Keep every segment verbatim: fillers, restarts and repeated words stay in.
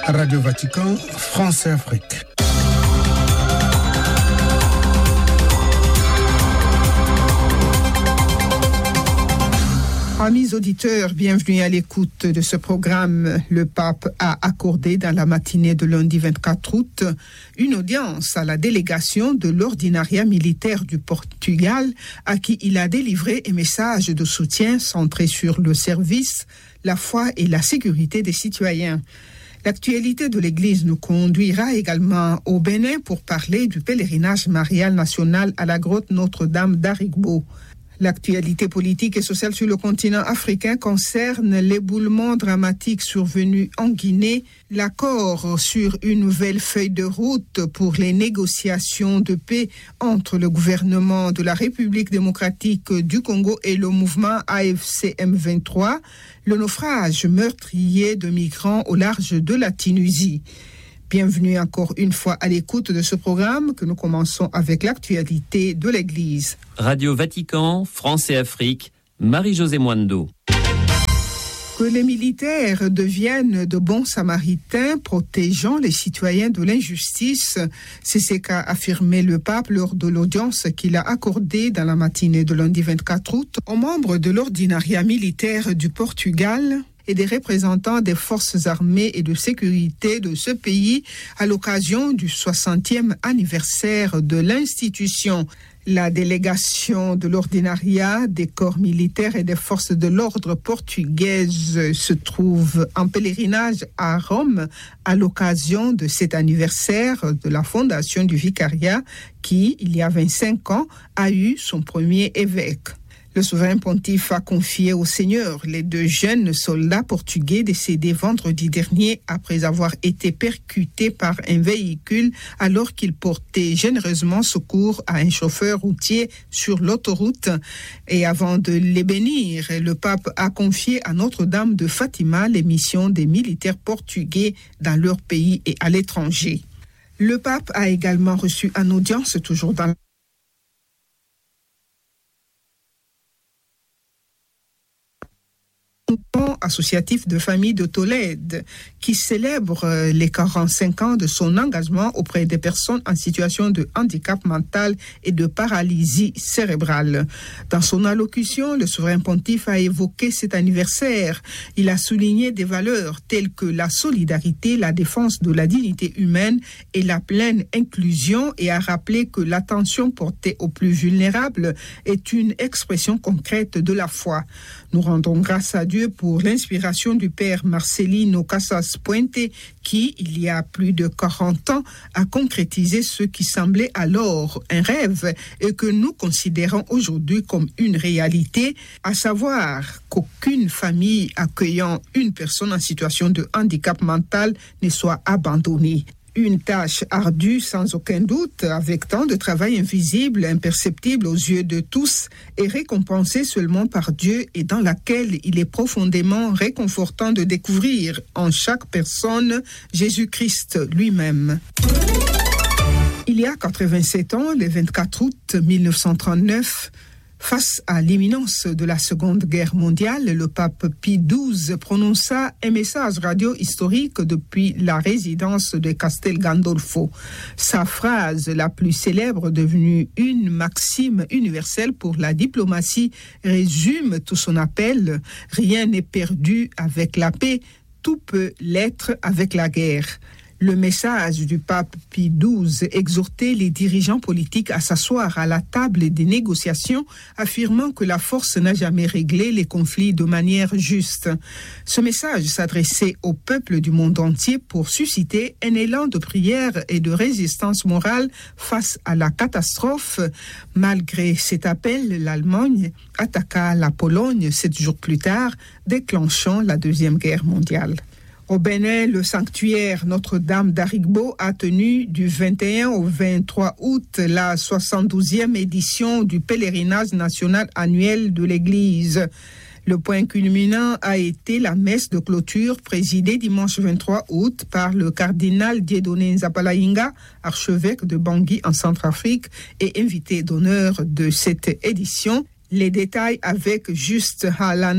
Radio Vatican, France et Afrique. Amis auditeurs, bienvenue à l'écoute de ce programme. Le pape a accordé dans la matinée de lundi vingt-quatre août une audience à la délégation de l'ordinariat militaire du Portugal à qui il a délivré un message de soutien centré sur le service, la foi et la sécurité des citoyens. L'actualité de l'Église nous conduira également au Bénin pour parler du pèlerinage marial national à la grotte Notre-Dame d'Arigbo. L'actualité politique et sociale sur le continent africain concerne l'éboulement dramatique survenu en Guinée, l'accord sur une nouvelle feuille de route pour les négociations de paix entre le gouvernement de la République démocratique du Congo et le mouvement A F C M vingt-trois, le naufrage meurtrier de migrants au large de la Tunisie. Bienvenue encore une fois à l'écoute de ce programme que nous commençons avec l'actualité de l'Église. Radio Vatican, France et Afrique, Marie-Josée Mwando. Que les militaires deviennent de bons samaritains protégeant les citoyens de l'injustice, c'est ce qu'a affirmé le pape lors de l'audience qu'il a accordée dans la matinée de lundi vingt-quatre août aux membres de l'ordinariat militaire du Portugal et des représentants des forces armées et de sécurité de ce pays à l'occasion du soixantième anniversaire de l'institution. La délégation de l'ordinariat, des corps militaires et des forces de l'ordre portugaises se trouve en pèlerinage à Rome à l'occasion de cet anniversaire de la fondation du vicariat qui, il y a vingt-cinq ans, a eu son premier évêque. Le souverain pontife a confié au Seigneur les deux jeunes soldats portugais décédés vendredi dernier après avoir été percutés par un véhicule alors qu'ils portaient généreusement secours à un chauffeur routier sur l'autoroute. Et avant de les bénir, le pape a confié à Notre-Dame de Fatima les missions des militaires portugais dans leur pays et à l'étranger. Le pape a également reçu en audience, toujours dans associatif de famille de Tolède qui célèbre les quarante-cinq ans de son engagement auprès des personnes en situation de handicap mental et de paralysie cérébrale. Dans son allocution, le souverain pontife a évoqué cet anniversaire. Il a souligné des valeurs telles que la solidarité, la défense de la dignité humaine et la pleine inclusion et a rappelé que l'attention portée aux plus vulnérables est une expression concrète de la foi. Nous rendons grâce à Dieu pour l'inspiration du père Marcelino Casas Puente qui, il y a plus de quarante ans, a concrétisé ce qui semblait alors un rêve et que nous considérons aujourd'hui comme une réalité, à savoir qu'aucune famille accueillant une personne en situation de handicap mental ne soit abandonnée. Une tâche ardue sans aucun doute, avec tant de travail invisible, imperceptible aux yeux de tous, et récompensée seulement par Dieu et dans laquelle il est profondément réconfortant de découvrir en chaque personne Jésus-Christ lui-même. Il y a quatre-vingt-sept ans, le vingt-quatre août mille neuf cent trente-neuf, face à l'imminence de la Seconde Guerre mondiale, le pape Pie douze prononça un message radio historique depuis la résidence de Castel Gandolfo. Sa phrase la plus célèbre, devenue une maxime universelle pour la diplomatie, résume tout son appel. Rien n'est perdu avec la paix, tout peut l'être avec la guerre. Le message du pape Pie douze exhortait les dirigeants politiques à s'asseoir à la table des négociations, affirmant que la force n'a jamais réglé les conflits de manière juste. Ce message s'adressait au peuple du monde entier pour susciter un élan de prière et de résistance morale face à la catastrophe. Malgré cet appel, l'Allemagne attaqua la Pologne sept jours plus tard, déclenchant la Deuxième Guerre mondiale. Au Bénin, le sanctuaire Notre-Dame d'Arigbo a tenu du vingt et un au vingt-trois août la soixante-douzième édition du pèlerinage national annuel de l'Église. Le point culminant a été la messe de clôture présidée dimanche vingt-trois août par le cardinal Dieudonné Nzapalainga, archevêque de Bangui en Centrafrique et invité d'honneur de cette édition. Les détails avec Juste Halanon.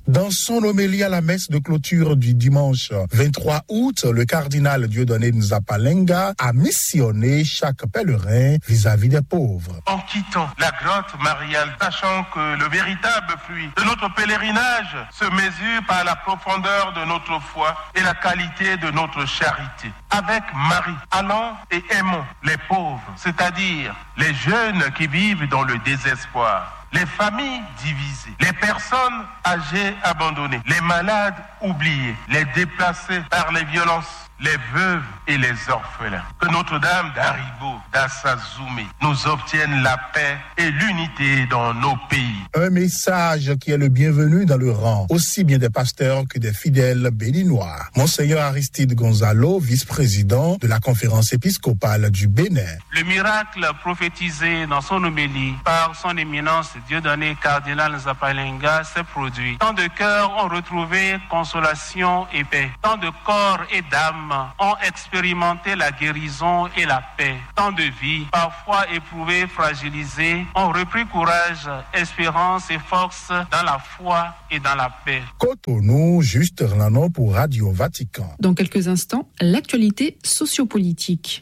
Dans son homélie à la messe de clôture du dimanche vingt-trois août, le cardinal Dieudonné Nzapalenga a missionné chaque pèlerin vis-à-vis des pauvres. En quittant la grotte mariale, sachant que le véritable fruit de notre pèlerinage se mesure par la profondeur de notre foi et la qualité de notre charité. Avec Marie, allons et aimons les pauvres, c'est-à-dire les jeunes qui vivent dans le désespoir, les familles divisées, les personnes âgées abandonnées, les malades oubliés, les déplacés par les violences, les veuves et les orphelins. Que Notre-Dame d'Aribo, d'Assazoumé, nous obtienne la paix et l'unité dans nos pays. Un message qui est le bienvenu dans le rang, aussi bien des pasteurs que des fidèles béninois. Monseigneur Aristide Gonzalo, vice-président de la conférence épiscopale du Bénin. Le miracle prophétisé dans son homélie par son éminence Dieudonné cardinal Nzapalenga s'est produit. Tant de cœurs ont retrouvé consolation et paix. Tant de corps et d'âmes ont expérimenté la guérison et la paix. Tant de vies, parfois éprouvées, fragilisées, ont repris courage, espérance et force dans la foi et dans la paix. Cotonou, Juste Orlando pour Radio Vatican. Dans quelques instants, l'actualité sociopolitique.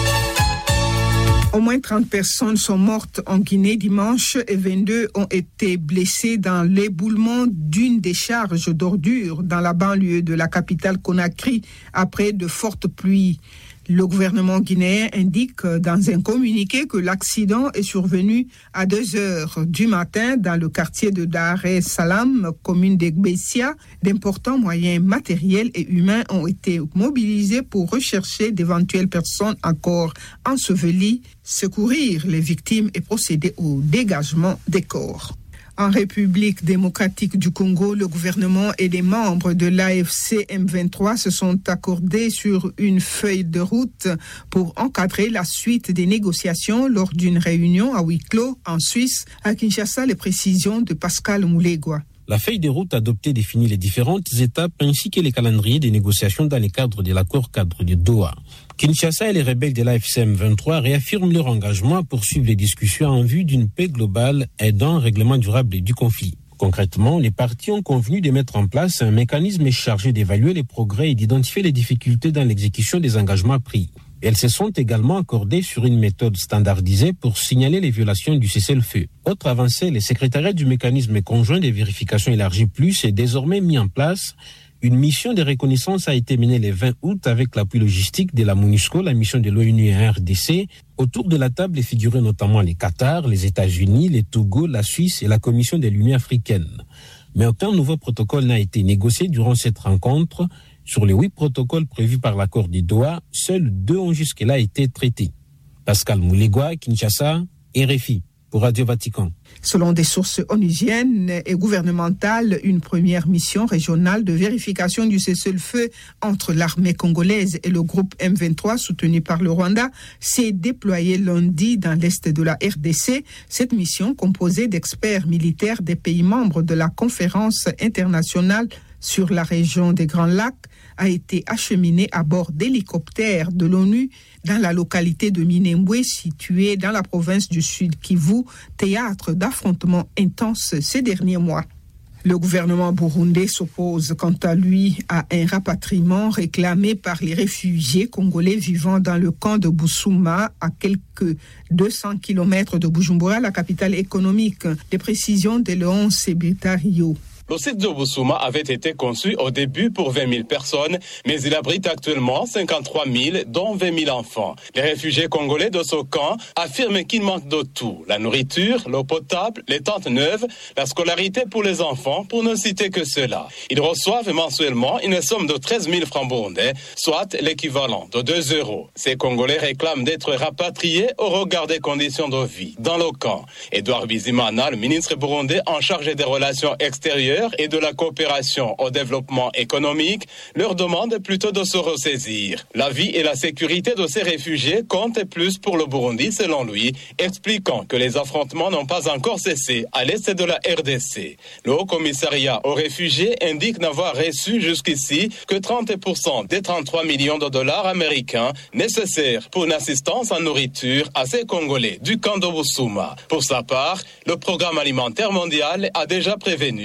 Au moins trente personnes sont mortes en Guinée dimanche et vingt-deux ont été blessées dans l'éboulement d'une décharge d'ordures dans la banlieue de la capitale Conakry après de fortes pluies. Le gouvernement guinéen indique dans un communiqué que l'accident est survenu à deux heures du matin dans le quartier de Dar es Salam, commune d'Egbessia. D'importants moyens matériels et humains ont été mobilisés pour rechercher d'éventuelles personnes encore ensevelies, secourir les victimes et procéder au dégagement des corps. En République démocratique du Congo, le gouvernement et les membres de l'A F C M vingt-trois se sont accordés sur une feuille de route pour encadrer la suite des négociations lors d'une réunion à huis clos en Suisse. À Kinshasa, les précisions de Pascal Moulegua. La feuille de route adoptée définit les différentes étapes ainsi que les calendriers des négociations dans le cadre de l'accord cadre de Doha. Kinshasa et les rebelles de l'A F C M vingt-trois réaffirment leur engagement à poursuivre les discussions en vue d'une paix globale aidant un règlement durable du conflit. Concrètement, les parties ont convenu de mettre en place un mécanisme chargé d'évaluer les progrès et d'identifier les difficultés dans l'exécution des engagements pris. Elles se sont également accordées sur une méthode standardisée pour signaler les violations du cessez-le-feu. Autre avancée, le secrétariat du mécanisme conjoint de vérification élargi plus est désormais mis en place. Une mission de reconnaissance a été menée le vingt août avec l'appui logistique de la MONUSCO, la mission de l'ONU et R D C. Autour de la table figuraient notamment les Qatar, les États-Unis, les Togo, la Suisse et la Commission de l'Union africaine. Mais aucun nouveau protocole n'a été négocié durant cette rencontre. Sur les huit protocoles prévus par l'accord de Doha, seuls deux ont jusque-là été traités. Pascal Moulegua, Kinshasa, R F I, pour Radio Vatican. Selon des sources onusiennes et gouvernementales, une première mission régionale de vérification du cessez-le-feu entre l'armée congolaise et le groupe M vingt-trois soutenu par le Rwanda s'est déployée lundi dans l'est de la R D C. Cette mission, composée d'experts militaires des pays membres de la conférence internationale sur la région des Grands Lacs, a été acheminée à bord d'hélicoptères de l'ONU dans la localité de Minembwe, située dans la province du Sud Kivu, théâtre d'affrontements intenses ces derniers mois. Le gouvernement burundais s'oppose quant à lui à un rapatriement réclamé par les réfugiés congolais vivant dans le camp de Busuma, à quelques deux cents kilomètres de Bujumbura, la capitale économique. Des précisions de Léon Sebitario. Le site de Busuma avait été conçu au début pour vingt mille personnes, mais il abrite actuellement cinquante-trois mille, dont vingt mille enfants. Les réfugiés congolais de ce camp affirment qu'il manque de tout. La nourriture, l'eau potable, les tentes neuves, la scolarité pour les enfants, pour ne citer que cela. Ils reçoivent mensuellement une somme de treize mille francs burundais, soit l'équivalent de deux euros. Ces Congolais réclament d'être rapatriés au regard des conditions de vie dans le camp. Edouard Bizimana, le ministre burundais en charge des relations extérieures et de la coopération au développement économique, leur demande plutôt de se ressaisir. La vie et la sécurité de ces réfugiés comptent plus pour le Burundi, selon lui, expliquant que les affrontements n'ont pas encore cessé à l'est de la R D C. Le Haut Commissariat aux réfugiés indique n'avoir reçu jusqu'ici que trente pour cent des trente-trois millions de dollars américains nécessaires pour une assistance en nourriture à ces Congolais du camp de Busuma. Pour sa part, le Programme alimentaire mondial a déjà prévenu que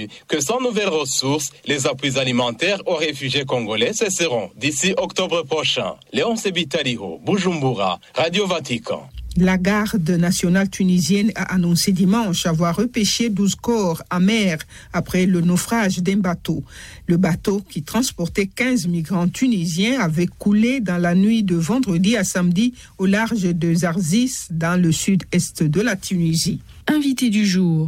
sans nouvelles ressources, les appuis alimentaires aux réfugiés congolais cesseront d'ici octobre prochain. Léon Sebitaliho, Bujumbura, Radio Vatican. La garde nationale tunisienne a annoncé dimanche avoir repêché douze corps en mer après le naufrage d'un bateau. Le bateau qui transportait quinze migrants tunisiens avait coulé dans la nuit de vendredi à samedi au large de Zarzis, dans le sud-est de la Tunisie. Invité du jour.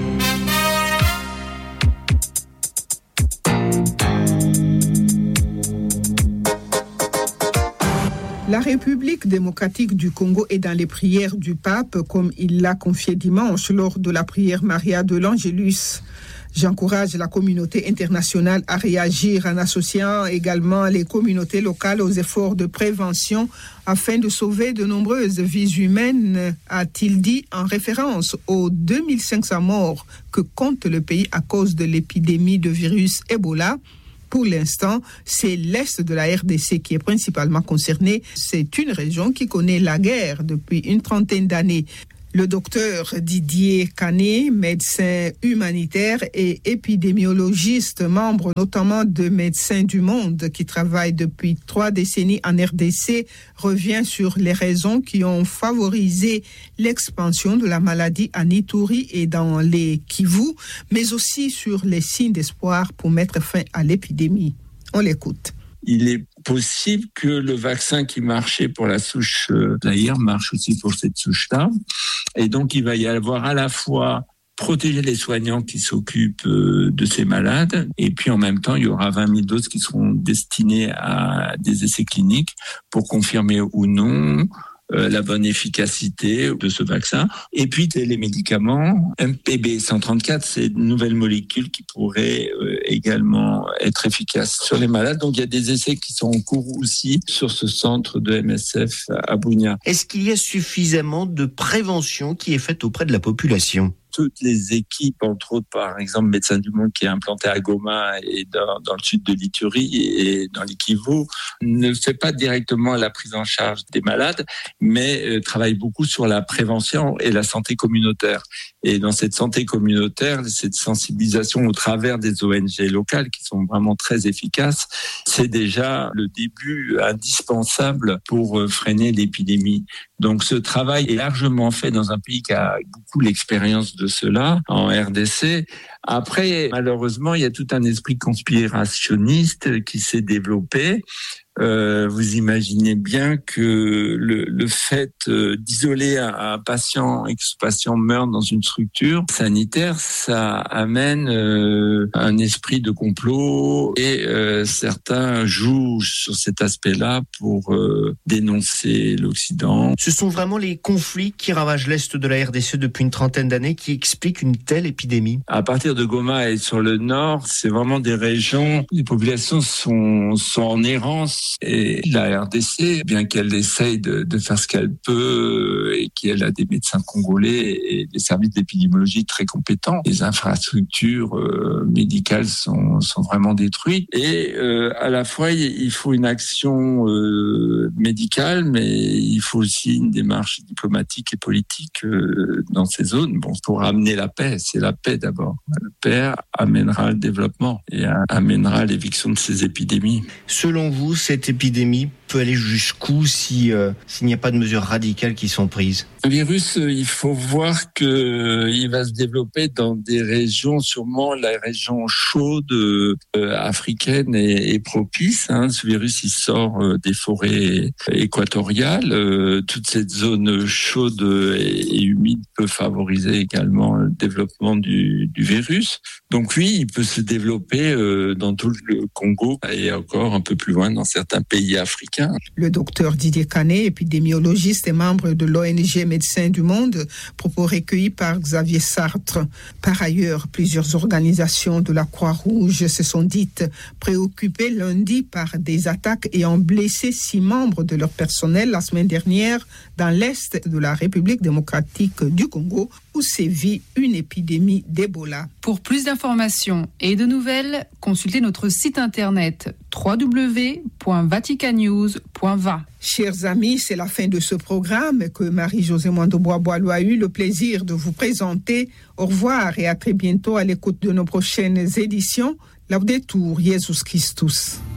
La République démocratique du Congo est dans les prières du pape, comme il l'a confié dimanche lors de la prière Maria de l'Angélus. J'encourage la communauté internationale à réagir en associant également les communautés locales aux efforts de prévention afin de sauver de nombreuses vies humaines, a-t-il dit en référence aux deux mille cinq cents morts que compte le pays à cause de l'épidémie de virus Ebola. Pour l'instant, c'est l'Est de la R D C qui est principalement concerné. C'est une région qui connaît la guerre depuis une trentaine d'années. Le docteur Didier Canet, médecin humanitaire et épidémiologiste, membre notamment de Médecins du Monde qui travaille depuis trois décennies en R D C, revient sur les raisons qui ont favorisé l'expansion de la maladie en Ituri et dans les Kivu, mais aussi sur les signes d'espoir pour mettre fin à l'épidémie. On l'écoute. Il est possible que le vaccin qui marchait pour la souche euh, Zaïre marche aussi pour cette souche-là. Et donc, il va y avoir à la fois protéger les soignants qui s'occupent euh, de ces malades, et puis en même temps, il y aura vingt mille doses qui seront destinées à des essais cliniques pour confirmer ou non Euh, la bonne efficacité de ce vaccin. Et puis les médicaments, M P B cent trente-quatre, c'est une nouvelle molécule qui pourrait euh, également être efficace sur les malades. Donc il y a des essais qui sont en cours aussi sur ce centre de M S F à Bunia. Est-ce qu'il y a suffisamment de prévention qui est faite auprès de la population ? Toutes les équipes, entre autres, par exemple, Médecins du Monde qui est implanté à Goma et dans, dans le sud de l'Ituri et dans les Kivu, ne fait pas directement la prise en charge des malades, mais euh, travaille beaucoup sur la prévention et la santé communautaire. Et dans cette santé communautaire, cette sensibilisation au travers des O N G locales qui sont vraiment très efficaces, c'est déjà le début indispensable pour freiner l'épidémie. Donc ce travail est largement fait dans un pays qui a beaucoup l'expérience de cela, en R D C. Après, malheureusement, il y a tout un esprit conspirationniste qui s'est développé. Euh, vous imaginez bien que le, le fait euh, d'isoler un, un patient et que ce patient meurt dans une structure sanitaire, ça amène euh, un esprit de complot et euh, certains jouent sur cet aspect-là pour euh, dénoncer l'Occident. Ce sont vraiment les conflits qui ravagent l'Est de la R D C depuis une trentaine d'années qui expliquent une telle épidémie. À partir de Goma et sur le nord, c'est vraiment des régions où les populations sont, sont en errance. Et la R D C, bien qu'elle essaye de, de faire ce qu'elle peut et qu'elle a des médecins congolais et des services d'épidémiologie très compétents, les infrastructures euh, médicales sont, sont vraiment détruites. Et euh, à la fois, il faut une action euh, médicale, mais il faut aussi une démarche diplomatique et politique euh, dans ces zones. Bon, pour amener la paix, c'est la paix d'abord. La paix amènera le développement et amènera l'éviction de ces épidémies. Selon vous, cette épidémie peut aller jusqu'où si euh, s'il n'y a pas de mesures radicales qui sont prises? Le virus, il faut voir que il va se développer dans des régions, sûrement la région chaude euh, africaine est, est propice. Hein. Ce virus, il sort euh, des forêts équatoriales. Euh, toute cette zone chaude et, et humide peut favoriser également le développement du, du virus. Donc oui, il peut se développer euh, dans tout le Congo et encore un peu plus loin dans certains pays africains. Le docteur Didier Canet, épidémiologiste et membre de l'O N G Médecins du Monde, propos recueillis par Xavier Sartre. Par ailleurs, plusieurs organisations de la Croix-Rouge se sont dites préoccupées lundi par des attaques ayant blessé six membres de leur personnel la semaine dernière dans l'Est de la République démocratique du Congo, où sévit une épidémie d'Ebola. Pour plus d'informations et de nouvelles, consultez notre site internet w w w point vatican news point v a. Chers amis, c'est la fin de ce programme que Marie-Josée Mwando-Bois-Boileau a eu le plaisir de vous présenter. Au revoir et à très bientôt à l'écoute de nos prochaines éditions. Laudetur Jesus Christus.